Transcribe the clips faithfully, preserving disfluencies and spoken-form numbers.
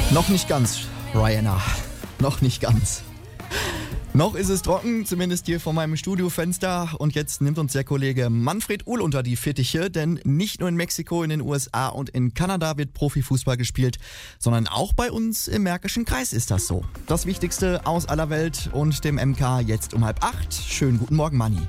Noch nicht ganz, Rihanna. Noch nicht ganz. Noch ist es trocken, zumindest hier vor meinem Studiofenster. Und jetzt nimmt uns der Kollege Manfred Uhl unter die Fittiche, denn nicht nur in Mexiko, in den U S A und in Kanada wird Profifußball gespielt, sondern auch bei uns im Märkischen Kreis ist das so. Das Wichtigste aus aller Welt und dem M K jetzt um halb acht. Schönen guten Morgen, Manni.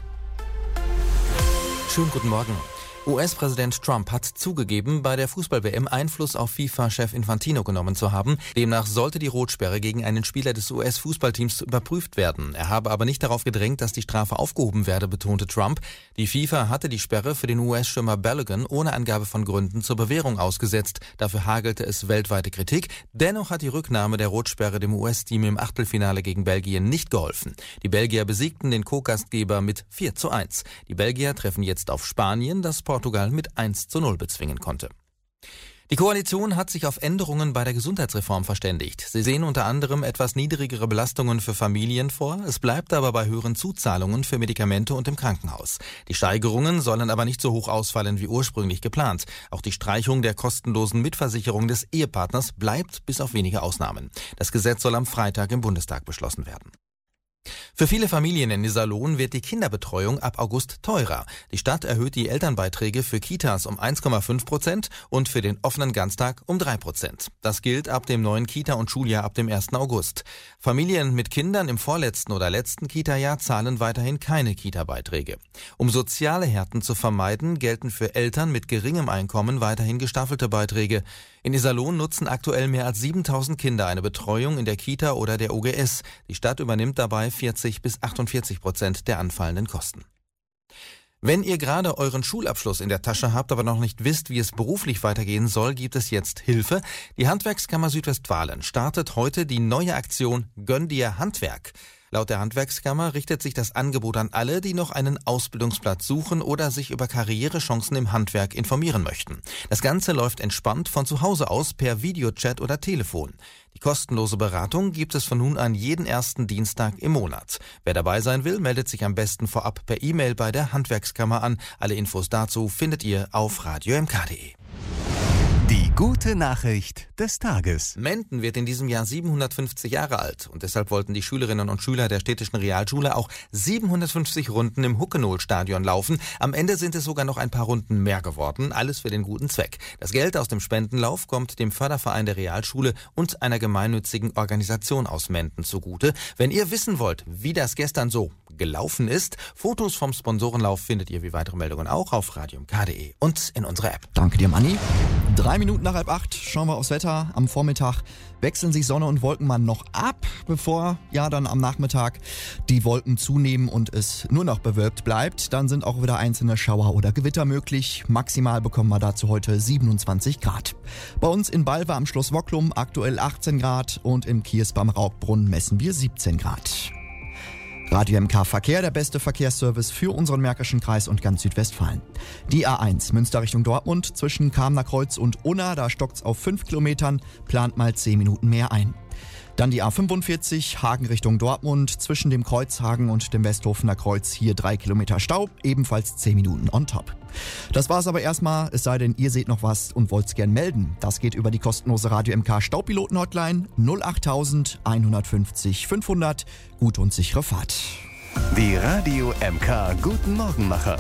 Schönen guten Morgen. U S-Präsident Trump hat zugegeben, bei der Fußball-W M Einfluss auf FIFA-Chef Infantino genommen zu haben. Demnach sollte die Rotsperre gegen einen Spieler des U S-Fußballteams überprüft werden. Er habe aber nicht darauf gedrängt, dass die Strafe aufgehoben werde, betonte Trump. Die FIFA hatte die Sperre für den U S-Stürmer Balogun ohne Angabe von Gründen zur Bewährung ausgesetzt. Dafür hagelte es weltweite Kritik. Dennoch hat die Rücknahme der Rotsperre dem U S-Team im Achtelfinale gegen Belgien nicht geholfen. Die Belgier besiegten den Co-Gastgeber mit vier zu eins. Die Belgier treffen jetzt auf Spanien, das Portugal mit eins zu null bezwingen konnte. Die Koalition hat sich auf Änderungen bei der Gesundheitsreform verständigt. Sie sehen unter anderem etwas niedrigere Belastungen für Familien vor. Es bleibt aber bei höheren Zuzahlungen für Medikamente und im Krankenhaus. Die Steigerungen sollen aber nicht so hoch ausfallen wie ursprünglich geplant. Auch die Streichung der kostenlosen Mitversicherung des Ehepartners bleibt bis auf wenige Ausnahmen. Das Gesetz soll am Freitag im Bundestag beschlossen werden. Für viele Familien in Iserlohn wird die Kinderbetreuung ab August teurer. Die Stadt erhöht die Elternbeiträge für Kitas um eins Komma fünf Prozent und für den offenen Ganztag um drei Prozent. Das gilt ab dem neuen Kita- und Schuljahr ab dem ersten August. Familien mit Kindern im vorletzten oder letzten Kita-Jahr zahlen weiterhin keine Kita-Beiträge. Um soziale Härten zu vermeiden, gelten für Eltern mit geringem Einkommen weiterhin gestaffelte Beiträge. In Iserlohn nutzen aktuell mehr als siebentausend Kinder eine Betreuung in der Kita oder der O G S. Die Stadt übernimmt dabei vierzig bis achtundvierzig Prozent der anfallenden Kosten. Wenn ihr gerade euren Schulabschluss in der Tasche habt, aber noch nicht wisst, wie es beruflich weitergehen soll, gibt es jetzt Hilfe. Die Handwerkskammer Südwestfalen startet heute die neue Aktion Gönn dir Handwerk. Laut der Handwerkskammer richtet sich das Angebot an alle, die noch einen Ausbildungsplatz suchen oder sich über Karrierechancen im Handwerk informieren möchten. Das Ganze läuft entspannt von zu Hause aus per Videochat oder Telefon. Die kostenlose Beratung gibt es von nun an jeden ersten Dienstag im Monat. Wer dabei sein will, meldet sich am besten vorab per E-Mail bei der Handwerkskammer an. Alle Infos dazu findet ihr auf radio m k punkt d e. Die gute Nachricht des Tages. Menden wird in diesem Jahr siebenhundertfünfzig Jahre alt und deshalb wollten die Schülerinnen und Schüler der städtischen Realschule auch siebenhundertfünfzig Runden im Huckenohl-Stadion laufen. Am Ende sind es sogar noch ein paar Runden mehr geworden, alles für den guten Zweck. Das Geld aus dem Spendenlauf kommt dem Förderverein der Realschule und einer gemeinnützigen Organisation aus Menden zugute. Wenn ihr wissen wollt, wie das gestern so gelaufen ist, Fotos vom Sponsorenlauf findet ihr wie weitere Meldungen auch auf radio m k punkt d e und in unserer App. Danke dir, Manni. Drei Minuten nach halb acht schauen wir aufs Wetter. Am Vormittag wechseln sich Sonne und Wolkenmann noch ab, bevor ja dann am Nachmittag die Wolken zunehmen und es nur noch bewölkt bleibt. Dann sind auch wieder einzelne Schauer oder Gewitter möglich. Maximal bekommen wir dazu heute siebenundzwanzig Grad. Bei uns in Balve am Schloss Wocklum aktuell achtzehn Grad und im Kies beim Raukbrunn messen wir siebzehn Grad. Radio M K Verkehr, der beste Verkehrsservice für unseren Märkischen Kreis und ganz Südwestfalen. Die A eins Münster Richtung Dortmund zwischen Kamener Kreuz und Unna, da stockt's auf fünf Kilometern, plant mal zehn Minuten mehr ein. Dann die A fünfundvierzig Hagen Richtung Dortmund zwischen dem Kreuzhagen und dem Westhofener Kreuz, hier drei Kilometer Stau, ebenfalls zehn Minuten on top. Das war's aber erstmal, es sei denn, ihr seht noch was und wollt's gern melden. Das geht über die kostenlose Radio M K Staupiloten-Hotline null acht hundertfünfzig fünfhundert. Gute und sichere Fahrt. Die Radio M K Guten Morgenmacher.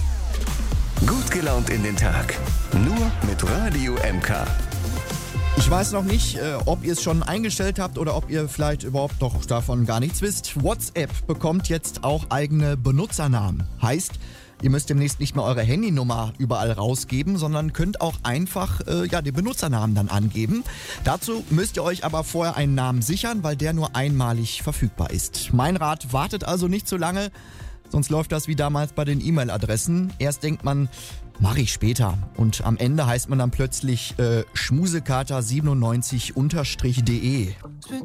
Gut gelaunt in den Tag. Nur mit Radio M K. Ich weiß noch nicht, äh, ob ihr es schon eingestellt habt oder ob ihr vielleicht überhaupt noch davon gar nichts wisst. WhatsApp bekommt jetzt auch eigene Benutzernamen. Heißt, ihr müsst demnächst nicht mehr eure Handynummer überall rausgeben, sondern könnt auch einfach äh, ja, den Benutzernamen dann angeben. Dazu müsst ihr euch aber vorher einen Namen sichern, weil der nur einmalig verfügbar ist. Mein Rat, wartet also nicht zu lange, sonst läuft das wie damals bei den E-Mail-Adressen. Erst denkt man, mache ich später. Und am Ende heißt man dann plötzlich äh, schmusekater siebenundneunzig de.